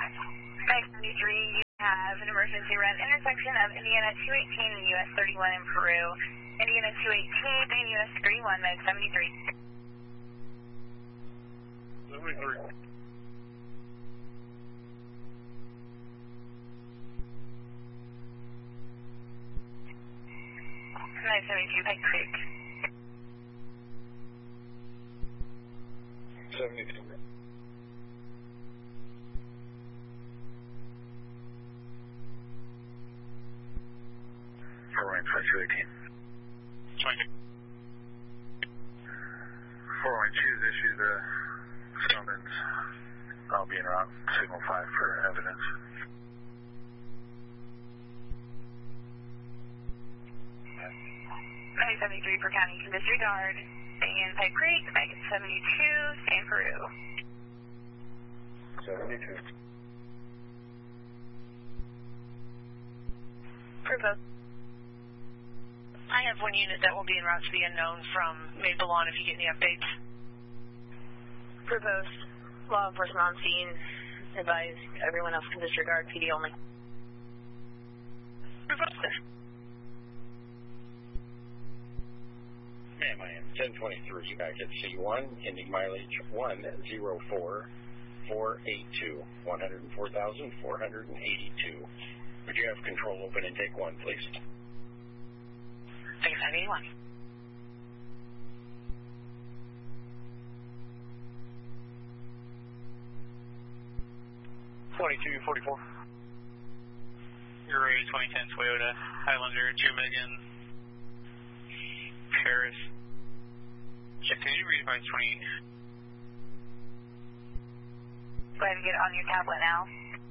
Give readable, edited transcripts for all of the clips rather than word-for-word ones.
573, you have an emergency run intersection of Indiana 218 and US 31 in Peru. Indiana 218 and US 31, Med 73. 73. Med 72, Pike Creek. 73. Fort Wayne 2218. 20. Fort Wayne Choose issued the summons. I'll be en route. Signal 5 for evidence. Med 73 for county can disregard. Staying in Pike Creek, Med 72, stay in Peru. 72. Provost. I have one unit that will be en route to the unknown from Maple Lawn if you get any updates. Provost. Law enforcement on scene. Advise everyone else can disregard. PD only. Provost. Ma'am, I am 1023 back at C1, ending mileage 104,482, 104,482. Would you have control open and take 1, please? Take 581. You're a 2010 Toyota Highlander 2 Megan Paris. Can you read advise 20? Go ahead and get on your tablet now.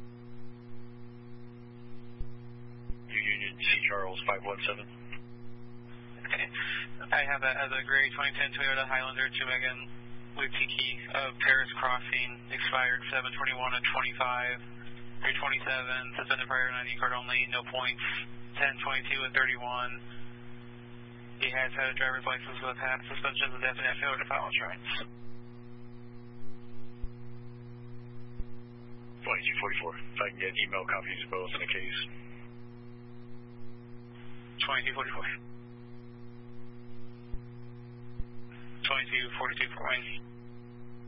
Union C. Charles 517. Okay. I have that as a gray 2010 Toyota Highlander 2 Megan with Tiki of Paris Crossing, expired 7/21 of 25, 327, suspended prior 90 card only, no points, 10/22 of 31. He has had a driver's license with half suspension of definite failure to file insurance. 2244. If I can get email copies of both in the case. 2244. 2242 for Wayne.